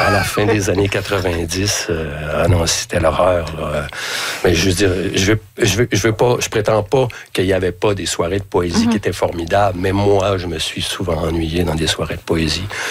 à la fin des années 90. Ah non, c'était l'horreur. Là. Mais je veux dire, je prétends pas qu'il n'y avait pas des soirées de poésie qui étaient formidables, mais moi, je me suis souvent ennuyé dans des soirées de poésie.